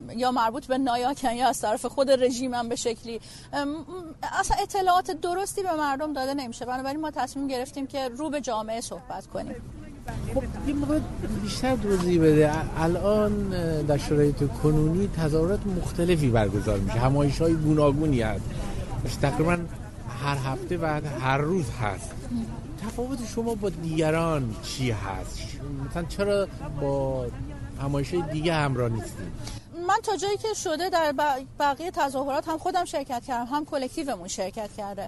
یا مربوط به نایاکن یا از طرف خود رژیم هم به شکلی اصلا اطلاعات درستی به مردم داده نمیشه. بنابراین ما تصمیم گرفتیم که رو به جامعه صحبت کنیم. خب یه موقع بیشتر توضیح بده. الان در شرایط کنونی تظاهرات مختلفی برگزار میشه، همایش‌های گوناگونی هست، تقریبا هر هفته و هر روز هست. تفاوت شما با دیگران چی هست؟ مثلا چرا با همایش‌های دیگه همراه نیستید؟ من تا جایی که شده در بقیه تظاهرات هم خودم شرکت کردم، هم کلکتیومون شرکت کرده.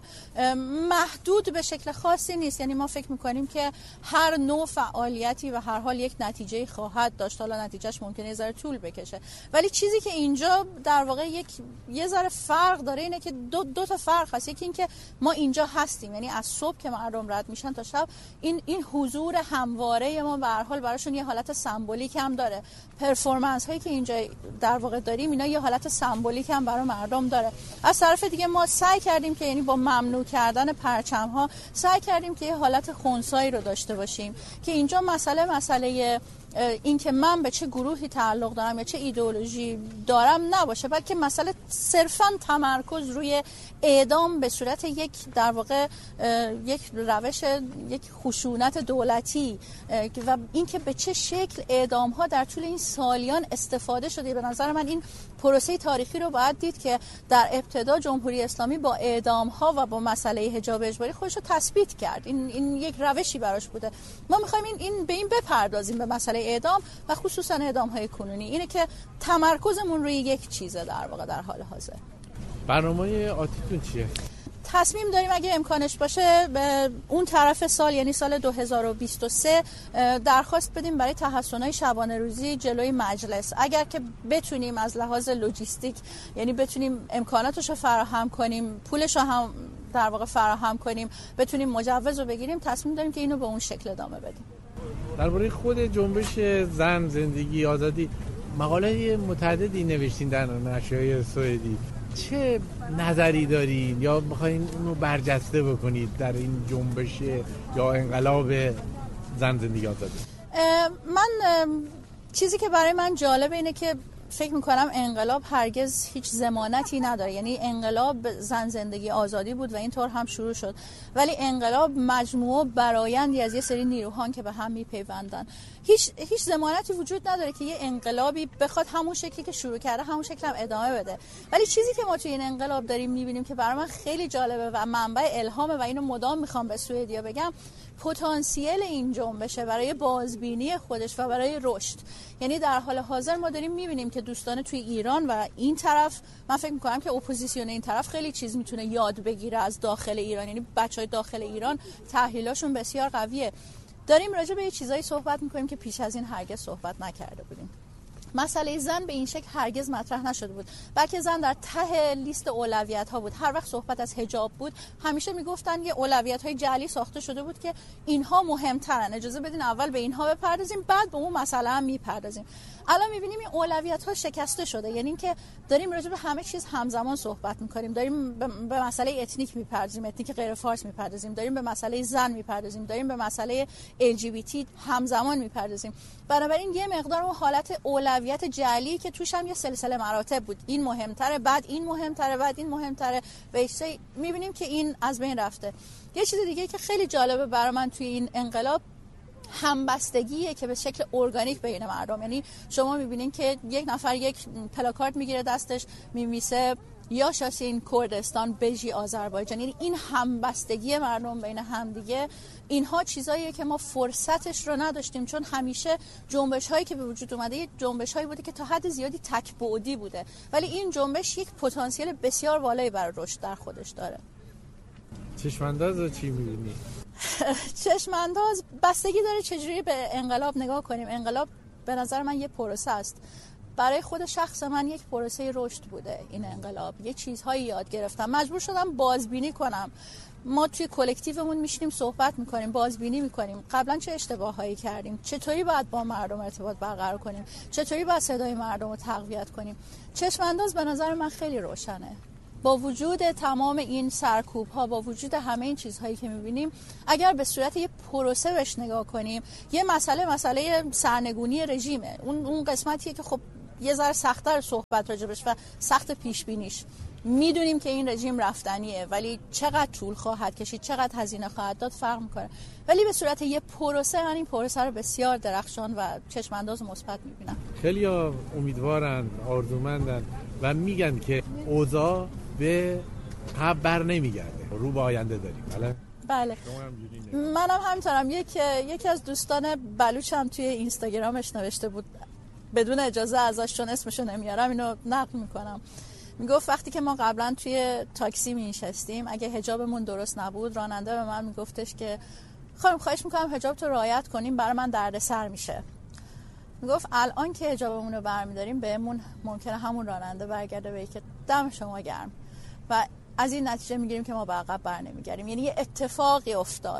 محدود به شکل خاصی نیست، یعنی ما فکر میکنیم که هر نوع فعالیتی و هر حال یک نتیجه خواهد داشت. حالا نتیجهش ممکنه یه ذره طول بکشه، ولی چیزی که اینجا در واقع یه ذره فرق داره اینه که دو تا فرق هست. یکی این که ما اینجا هستیم، یعنی از صبح که مردم رد میشن تا شب این حضور همواره ما به هر حال براشون یه حالت سمبولیک هم داره. پرفورمنس هایی که اینجا در واقع داریم اینا یه حالت سمبولیک هم برای مردم داره. از طرف دیگه ما سعی کردیم که یعنی با ممنوع کردن پرچم ها سعی کردیم که یه حالت خنثایی رو داشته باشیم که اینجا مسئله این که من به چه گروهی تعلق دارم یا چه ایدئولوژی دارم نباشه، بلکه مسئله صرفاً تمرکز روی اعدام به صورت یک در واقع یک روش یک خشونت دولتی و این که به چه شکل اعدام ها در طول این سالیان استفاده شده. به نظر من این پروسه تاریخی رو باید دید که در ابتدا جمهوری اسلامی با اعدام ها و با مسئله حجاب اجباری خودش رو تثبیت کرد. این یک روشی براش بوده. ما می‌خوایم به این بپردازیم، به مسئله اعدام و خصوصا اعدام های کنونی. اینه که تمرکزمون روی یک چیزه در واقع در حال حاضر. برنامه آتیتون چیه؟ تصمیم داریم اگه امکانش باشه به اون طرف سال، یعنی سال 2023 درخواست بدیم برای تحسن‌های شبانه روزی جلوی مجلس. اگر که بتونیم از لحاظ لوجستیک، یعنی بتونیم امکاناتش رو فراهم کنیم، پولش رو هم در واقع فراهم کنیم، بتونیم مجوز رو بگیریم، تصمیم داریم که اینو به اون شکل ادامه بدیم. درباره خود جنبش زن، زندگی، آزادی مقاله متعددی نوشتین در نشریه‌های سوئدی. چه نظری دارین یا می‌خواین اونو برجسته بکنید در این جنبش یا انقلاب زن، زندگی، آزادی؟ من چیزی که برای من جالبه اینه که فکر میکنم انقلاب هرگز هیچ ضمانتی نداره. یعنی انقلاب زن، زندگی، آزادی بود و اینطور هم شروع شد، ولی انقلاب مجموعه برآیندی از یه سری نیروهان که به هم میپیوندن. هیچ ضمانتی وجود نداره که یه انقلابی بخواد همون شکلی که شروع کرده همون شکل هم ادامه بده. ولی چیزی که ما توی این انقلاب داریم میبینیم که برای من خیلی جالبه و منبع الهامه و اینو مدام میخوام به سوئدیا بگم، پتانسیل این جنبشه برای بازبینی خودش و برای رشد. یعنی در حال حاضر ما داریم میبینیم که دوستان توی ایران و این طرف، من فکر میکنم که اپوزیسیون این طرف خیلی چیز میتونه یاد بگیره از داخل ایران. یعنی بچهای داخل ایران تحلیلاشون بسیار قویه. داریم راجع به یه چیزایی صحبت میکنیم که پیش از این هرگز صحبت نکرده بودیم. مسئله زن به این شکل هرگز مطرح نشده بود، بلکه زن در ته لیست اولویت ها بود. هر وقت صحبت از حجاب بود همیشه میگفتن یه اولویت های جعلی ساخته شده بود که اینها مهمترن، اجازه بدین اول به اینها بپردازیم بعد به اون مسئله هم میپردازیم. الان میبینیم این اولویت ها شکسته شده، یعنی اینکه داریم راجع به همه چیز همزمان صحبت میکنیم. داریم به مسئله اتنیک میپردازیم، اتنیک غیر فارس میپردازیم، داریم به مسئله زن میپردازیم، داریم به مسئله LGBT همزمان میپردازیم. بنابراین یه مقدار اون حالت اولویت جعلی که توش هم یه سلسله مراتب بود، این مهمتره، بعد این مهمتره، بعد این مهمتره، به میبینیم که این از بین رفته. یه چیز دیگه که خیلی جالبه برای من توی این انقلاب همبستگیه که به شکل ارگانیک بین مردم. یعنی شما میبینین که یک نفر یک پلاکارد میگیره دستش میمیسه یا شاسین کردستان، بژی، آذربایجان. یعنی این همبستگی مردم بین همدیگه، اینها چیزاییه که ما فرصتش رو نداشتیم، چون همیشه جنبش هایی که به وجود اومده یه جنبش هایی بوده که تا حد زیادی تک‌بعدی بوده، ولی این جنبش یک پتانسیل بسیار بالایی برای رشد در خودش داره. چشمانداز رو چی می‌بینی؟ چشمانداز بستگی داره چجوری به انقلاب نگاه کنیم. انقلاب به نظر من یه پروسه است. برای خود شخص من یک پروسه رشد بوده این انقلاب. یه چیزهایی یاد گرفتم، مجبور شدم بازبینی کنم. ما توی کلکتیومون میشینیم صحبت میکنیم، بازبینی میکنیم قبلا چه اشتباهایی کردیم، چطوری باید با مردم ارتباط برقرار کنیم، چطوری باید صدای مردم رو تقویت کنیم. چشمانداز به نظر من خیلی روشنه. با وجود تمام این سرکوب ها، با وجود همه این چیزهایی که میبینیم، اگر به صورت یه پروسه بهش نگاه کنیم، یه مسئله سرنگونی رژیمه. اون قسمتیه که خب یه ذره سخت‌تر صحبت راجبش و سخت پیش بینیش. میدونیم که این رژیم رفتنیه، ولی چقدر طول خواهد کشید، چقدر هزینه خواهد داد فرق میکنه. ولی به صورت یه پروسه من این پروسه رو بسیار درخشان و چشم‌انداز مثبت میبینم. خیلی امیدوارن، آرزومندن و میگن که اوضاع به قبل بر نمیگرده، رو به آینده داریم. بله منم همینطورم. یکی از دوستان بلوچم توی اینستاگرامش نوشته بود، بدون اجازه ازش، چون اسمشو نمیارم اینو نقل میکنم، میگفت وقتی که ما قبلا توی تاکسی میشستیم اگه حجابمون درست نبود، راننده به من میگفتش که خانم خواهش میکنم حجاب تو رعایت کنیم، برای من دردسر میشه. میگفت الان که حجابمون رو برمیداریم بهمون ممکنه همون راننده برگرده بگه که دم شما گرم، و از این نتیجه میگیریم که ما به عقب بر نمیگردیم. یعنی یه اتفاقی افتاد،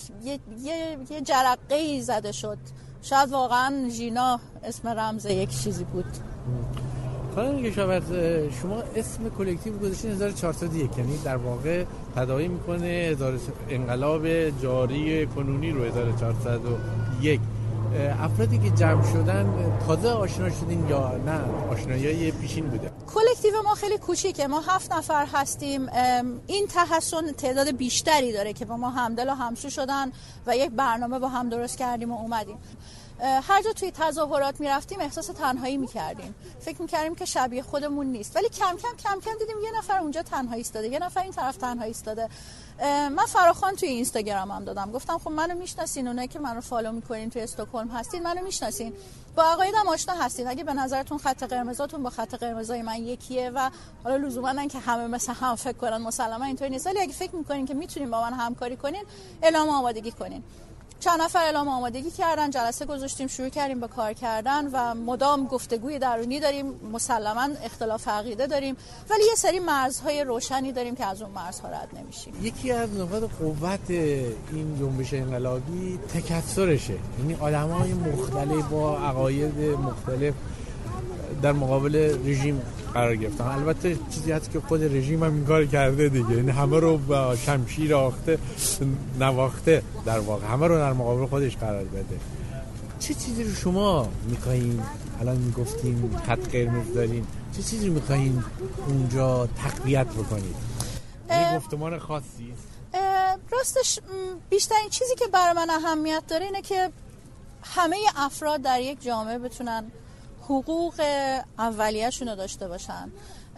یه جرقه‌ای زده شد. شاید واقعا ژینا اسم رمز یک چیزی بود. خانم کشاورز، شما اسم کلکتیو گذاشتین 1401، یعنی در واقع تداعی میکنه انقلاب جاری کنونی رو 1401. افرادی که جمع شدن تازه آشنا شدین یا نه آشنایی پیشین بوده؟ کلکتیو ما خیلی کوچیکه، ما 7 نفر هستیم. این تحسن تعداد بیشتری داره که با ما همدل و همسو شدن و یک برنامه با هم درست کردیم و اومدیم. هر جا توی تظاهرات میرفتیم احساس تنهایی میکردیم، فکر میکردیم که شبیه خودمون نیست، ولی کم کم دیدیم یه نفر اونجا تنهایی ایستاده، یه نفر این طرف تنهایی ایستاده. من فراخوان توی اینستاگرامم دادم، گفتم خب منو میشناسین، اونایی که منو فالو میکنین توی استکهلم هستین منو میشناسین، با عقایدم آشنا هستین، اگه به نظرتون خط قرمزاتون با خط قرمزای من یکیه و حالا لزوما نه که همه مثل هم فکر کنن، مسلما اینطوری نیست، ولی اگه فکر میکنین که میتونین با من همکاری کنین اعلام آمادگی کنین. چند نفر اعلام آمادگی کردن، جلسه گذاشتیم، شروع کردیم به کار کردن و مدام گفتگوی درونی داریم. مسلما اختلاف عقیده داریم، ولی یه سری مرزهای روشنی داریم که از اون مرزها رد نمیشیم. یکی از نقاط قوت این جنبش انقلابی تکثرشه، یعنی آدمای مختلف با عقاید مختلف در مقابل رژیم قرار گرفتن. البته چیزی هست که خود رژیم هم این کار کرده دیگه، یعنی همه رو با شمشیر آخته نواخته، در واقع همه رو در مقابل خودش قرار بده. چه چیزی رو شما میخواین، الان میگفتین خط قرمز دارین، چه چیزی رو میخواین اونجا تقویت بکنید؟ یه گفتمان خاصی؟ راستش بیشترین چیزی که برای من اهمیت داره اینه که همه افراد در یک جامعه بتونن حقوق اولیه‌شون رو داشته باشن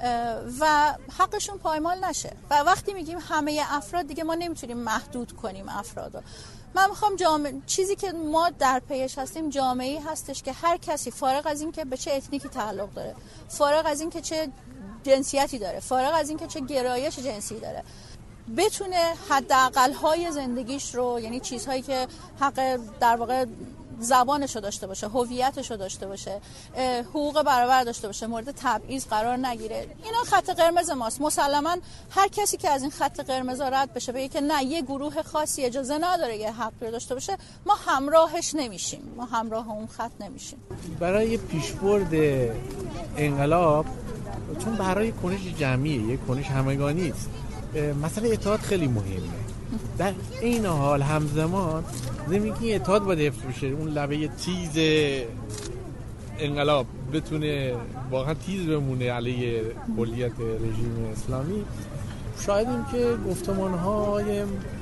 و حقشون پایمال نشه. و وقتی میگیم همه افراد دیگه ما نمیتونیم محدود کنیم افرادو. من میخوام چیزی که ما در پیش هستیم جامعه‌ای هستش که هر کسی فارغ از این که به چه اتنیکی تعلق داره، فارغ از این که چه جنسیتی داره، فارغ از این که چه گرایش جنسی داره، بتونه حداقل‌های زندگیش رو، یعنی چیزهایی که حق در واقع زبانشو داشته باشه، هویتشو داشته باشه، حقوق برابر داشته باشه، مورد تبعیض قرار نگیره. اینا خط قرمز ماست. مسلما هر کسی که از این خط قرمز رد بشه، بگه که نه یه گروه خاصی اجازه نداره یه حقی رو داشته باشه، ما همراهش نمیشیم، ما همراه اون خط نمیشیم. برای پیشبرد انقلاب، چون برای کنش جمعیه، یک کنش همگانی است، مثلا اتحاد خیلی مهمه. در این حال همزمان نمیگی اتحاد باید حفظ بشه، اون لبه تیز انقلاب بتونه واقعا تیز بمونه علیه کلیت رژیم اسلامی. شایدیم که گفتمان‌های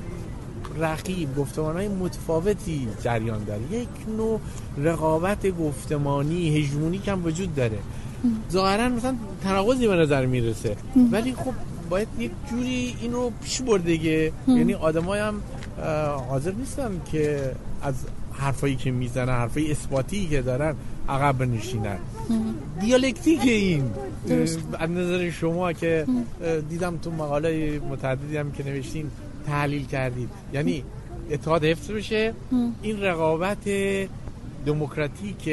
رقیب، گفتمان‌های متفاوتی جریان داره، یک نوع رقابت گفتمانی هژمونیک هم وجود داره. ظاهرا مثلا تناقضی به نظر میرسه، ولی خب باید یک جوری این رو پیش برده، یعنی آدمای هم حاضر نیستن که از حرفایی که میزنن، حرفای اثباتی که دارن عقب نشینن. دیالکتیک این از نظر شما که دیدم تو مقاله متعددی هم که نوشتین تحلیل کردید، یعنی اتحاد حفظ بشه، این رقابت دموکراتیک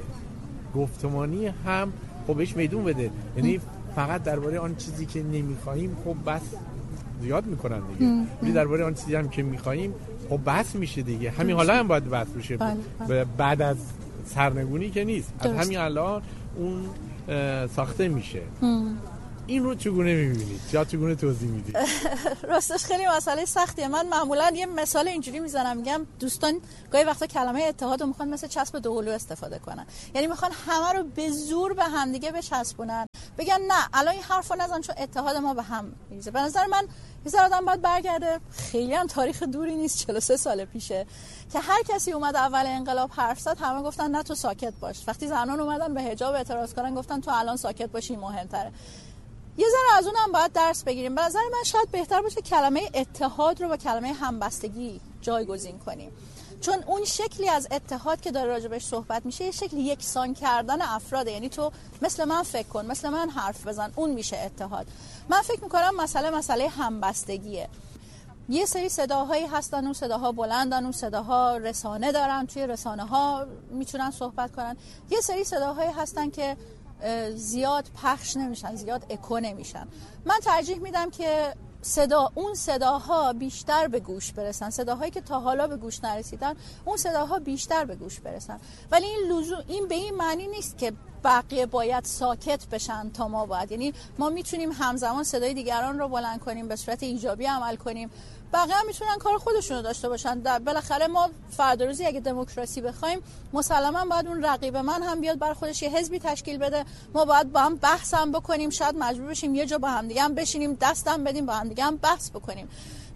گفتمانی هم خب بهش میدون بده، یعنی فقط درباره آن چیزی که نمیخوایم خب بس زیاد میکنن دیگه، ولی درباره آن چیزی هم که میخوایم خب بس میشه دیگه. همین حالا هم باید بس بشه. بعد از سرنگونی که نیست، از همین الان اون ساخته میشه. این رو چگونه می‌بینید یا چگونه توضیح میدید؟ راستش خیلی مسئله سختیه. من معمولا یه مثال اینجوری میزنم، میگم دوستان گاهی وقتا کلمه اتحاد رو میخوان مثل چسب دوقلو استفاده کنن، یعنی میخوان همه رو به زور به هم دیگه بچسبونن، بگن نه الان این حرفو نزن چون اتحاد ما به هم میریزه. به نظر من یه آدم باید برگرده، خیلی هم تاریخ دوری نیست، 43 سال پیشه که هر کسی اومد اول انقلاب حرف زد همه گفتن نه تو ساکت باش. وقتی زنان اومدن به حجاب اعتراض کردن گفتن تو الان ساکت باشی مهم‌تره. یه ذره از اونم باید درس بگیریم. به نظر من شاید بهتر باشه کلمه اتحاد رو با کلمه همبستگی جایگزین کنیم، چون اون شکلی از اتحاد که داره راجبش صحبت میشه یه شکل یکسان کردن افراده، یعنی تو مثل من فکر کن، مثل من حرف بزن، اون میشه اتحاد. من فکر میکنم مسئله همبستگیه. یه سری صداهایی هستن، اون صداها بلندن، اون صداها رسانه دارن، توی رسانه ها میتونن صحبت کنن. یه سری صداهایی هستن که زیاد پخش نمیشن، زیاد اکو نمیشن. من ترجیح میدم که اون صداها بیشتر به گوش برسن، صداهایی که تا حالا به گوش نرسیدن اون صداها بیشتر به گوش برسن. ولی این به این معنی نیست که بقیه باید ساکت بشن تا ما باید، یعنی ما میتونیم همزمان صدای دیگران رو بلند کنیم، به صورت ایجابی عمل کنیم، بقیه هم میتونن کار خودشونو داشته باشن. بالاخره ما فردا روزی اگه دموکراسی بخوایم مسلما باید اون رقیب من هم بیاد برای خودش یه حزبی تشکیل بده، ما باید با هم بحث هم بکنیم، شاید مجبور بشیم یه جا با هم دیگه هم بشینیم دستم بدیم با هم دیگه هم بحث بکنیم.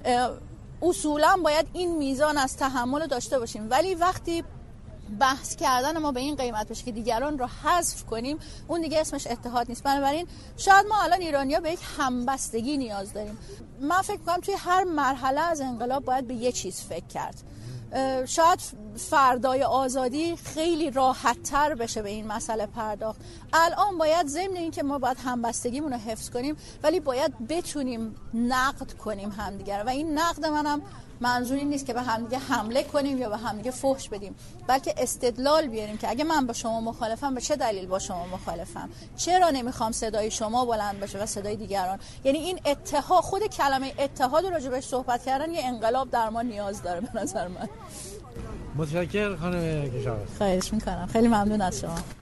اصولا باید این میزان از تحمل داشته باشیم، ولی وقتی بحث کردن ما به این قیمت بشه که دیگران رو حذف کنیم اون دیگه اسمش اتحاد نیست. بنابراین شاید ما الان ایرانی‌ها به یک همبستگی نیاز داریم. من فکر می‌کنم توی هر مرحله از انقلاب باید به یه چیز فکر کرد. شاید فردای آزادی خیلی راحت‌تر بشه به این مسئله پرداخت. الان باید ضمن این که ما باید همبستگیمون رو حفظ کنیم ولی باید بتونیم نقد کنیم همدیگر، و این نقد منم منظوری نیست که به همدیگه حمله کنیم یا به همدیگه فحش بدیم، بلکه استدلال بیاریم که اگه من با شما مخالفم به چه دلیل با شما مخالفم، چرا نمیخوام صدای شما بلند بشه و صدای دیگران. یعنی این اتحاد، خود کلمه اتحاد رو راجع بهش صحبت کردن یه انقلاب در ما نیاز داره به نظر من. متشکرم خانم کشاورز. خواهش میکنم، خیلی ممنون از شما.